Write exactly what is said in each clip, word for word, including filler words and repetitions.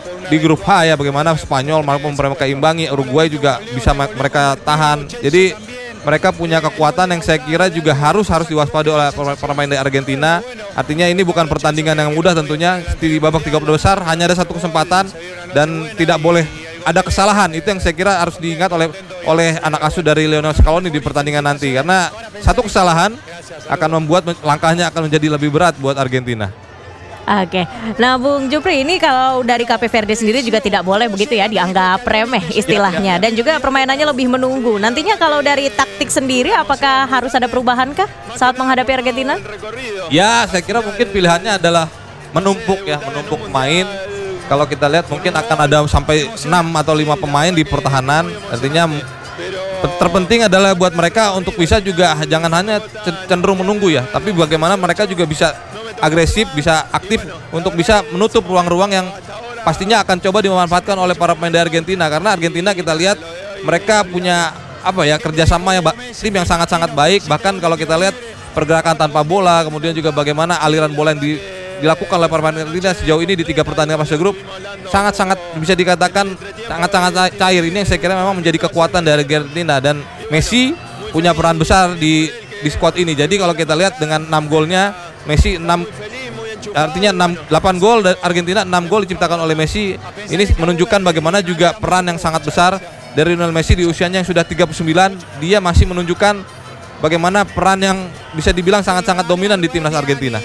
di grup H ya, bagaimana Spanyol mampu mereka imbangi, Uruguay juga bisa mereka tahan. Jadi mereka punya kekuatan yang saya kira juga harus harus diwaspadai oleh pemain dari Argentina. Artinya ini bukan pertandingan yang mudah tentunya. Di babak tiga puluh besar hanya ada satu kesempatan dan tidak boleh ada kesalahan. Itu yang saya kira harus diingat oleh oleh anak asuh dari Lionel Scaloni di pertandingan nanti, karena satu kesalahan akan membuat langkahnya akan menjadi lebih berat buat Argentina. Oke, nah Bung Jupri, ini kalau dari Cape Verde sendiri juga tidak boleh begitu ya dianggap remeh istilahnya, ya, ya, ya. Dan juga permainannya lebih menunggu. Nantinya kalau dari taktik sendiri apakah harus ada perubahan kah saat menghadapi Argentina? Ya, saya kira mungkin pilihannya adalah menumpuk ya, menumpuk pemain. Kalau kita lihat mungkin akan ada sampai enam atau lima pemain di pertahanan. Artinya terpenting adalah buat mereka untuk bisa juga jangan hanya cenderung menunggu ya, tapi bagaimana mereka juga bisa agresif, bisa aktif untuk bisa menutup ruang-ruang yang pastinya akan coba dimanfaatkan oleh para pemain dari Argentina. Karena Argentina kita lihat mereka punya apa ya, kerjasama ya, tim yang sangat-sangat baik. Bahkan kalau kita lihat pergerakan tanpa bola, kemudian juga bagaimana aliran bola yang di, dilakukan oleh para pemain Argentina sejauh ini di tiga pertandingan fase grup sangat-sangat bisa dikatakan sangat-sangat cair. Ini yang saya kira memang menjadi kekuatan dari Argentina, dan Messi punya peran besar di di skuad ini. Jadi kalau kita lihat dengan enam golnya Messi, enam artinya enam delapan gol dan Argentina enam gol diciptakan oleh Messi. Ini menunjukkan bagaimana juga peran yang sangat besar dari Lionel Messi di usianya yang sudah tiga puluh sembilan. Dia masih menunjukkan bagaimana peran yang bisa dibilang sangat-sangat dominan di timnas Argentina.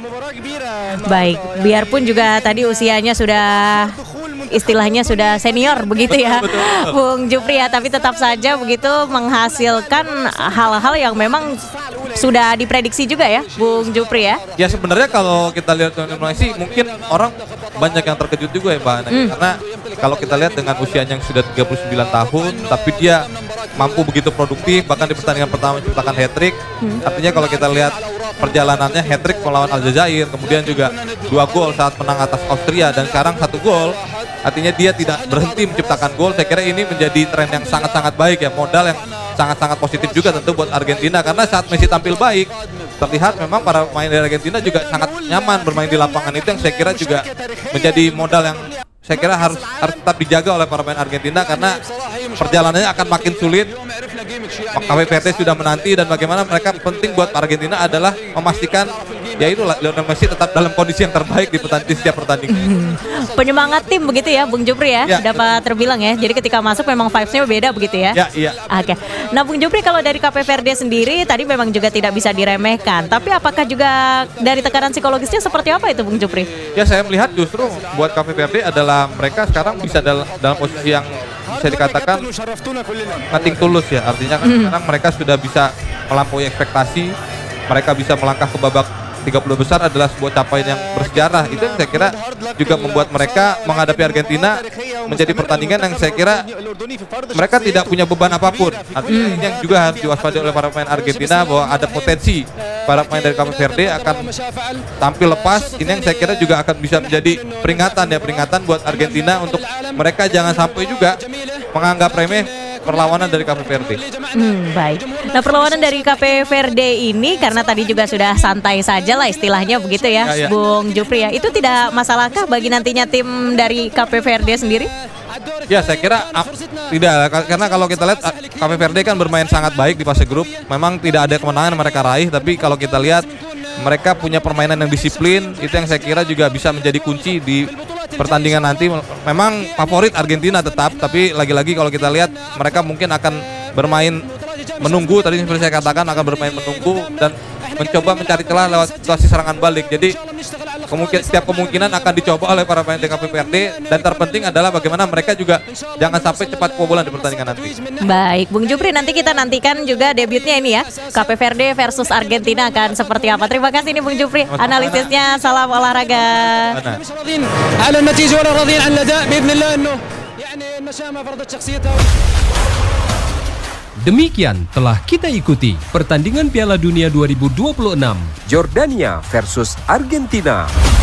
Baik, biarpun juga tadi usianya sudah istilahnya sudah senior begitu ya, betul, betul. Bung Jupri ya, tapi tetap saja begitu menghasilkan hal-hal yang memang sudah diprediksi juga ya, Bung Jupri ya. Ya sebenarnya kalau kita lihat Lionel Messi mungkin orang banyak yang terkejut juga ya Mbak Ana, hmm. karena kalau kita lihat dengan usianya yang sudah tiga puluh sembilan tahun, tapi dia mampu begitu produktif, bahkan di pertandingan pertama menciptakan hat-trick. Hmm. Artinya kalau kita lihat perjalanannya, hat-trick melawan Aljazair, kemudian juga dua gol saat menang atas Austria, dan sekarang satu gol. Artinya dia tidak berhenti menciptakan gol. Saya kira ini menjadi tren yang sangat-sangat baik ya, modal yang sangat-sangat positif juga tentu buat Argentina, karena saat Messi tampil baik terlihat memang para pemain dari Argentina juga sangat nyaman bermain di lapangan. Itu yang saya kira juga menjadi modal yang saya kira harus harus tetap dijaga oleh para pemain Argentina, karena perjalanannya akan makin sulit. Cape Verde sudah menanti, dan bagaimana mereka penting buat Argentina adalah memastikan yaitu Lionel Messi tetap dalam kondisi yang terbaik di, di setiap pertandingan. Penyemangat tim begitu ya Bung Jupri ya, ya dapat ya. terbilang ya. Jadi ketika masuk memang vibes-nya beda begitu ya. Ya, iya. Oke. Nah Bung Jupri, kalau dari Cape Verde sendiri tadi memang juga tidak bisa diremehkan, tapi apakah juga dari tekanan psikologisnya seperti apa itu Bung Jupri? Ya saya melihat justru buat Cape Verde adalah mereka sekarang bisa dalam, dalam posisi yang bisa dikatakan nothing tulus ya. Artinya kan hmm. sekarang mereka sudah bisa melampaui ekspektasi, mereka bisa melangkah ke babak tiga puluh besar adalah sebuah capaian yang bersejarah. Itu yang saya kira juga membuat mereka menghadapi Argentina menjadi pertandingan yang saya kira mereka tidak punya beban apapun. Artinya ini yang juga harus diwaspadai oleh para pemain Argentina, bahwa ada potensi para pemain dari Cape Verde akan tampil lepas. Ini yang saya kira juga akan bisa menjadi peringatan ya, peringatan buat Argentina untuk mereka jangan sampai juga menganggap remeh perlawanan dari Cape Verde. Hmm, baik. Nah perlawanan dari Cape Verde ini karena tadi juga sudah santai saja lah istilahnya begitu ya, ya, ya. Bung Jupri ya. Itu tidak masalahkah bagi nantinya tim dari Cape Verde sendiri? Ya saya kira ap, tidak, karena kalau kita lihat Cape Verde kan bermain sangat baik di fase grup. Memang tidak ada kemenangan yang mereka raih, tapi kalau kita lihat mereka punya permainan yang disiplin. Itu yang saya kira juga bisa menjadi kunci di pertandingan nanti. Memang favorit Argentina tetap, tapi lagi-lagi kalau kita lihat mereka mungkin akan bermain menunggu. Tadi seperti saya katakan akan bermain menunggu dan mencoba mencari celah lewat situasi serangan balik. Jadi kemungkin, setiap kemungkinan akan dicoba oleh para pemain Cape Verde, dan terpenting adalah bagaimana mereka juga jangan sampai cepat kebobolan di pertandingan nanti. Baik, Bung Jupri, nanti kita nantikan juga debutnya ini ya, Cape Verde versus Argentina akan seperti apa. Terima kasih nih Bung Jupri analisisnya. Salam olahraga. Demikian telah kita ikuti pertandingan Piala Dunia dua ribu dua puluh enam Jordania versus Argentina.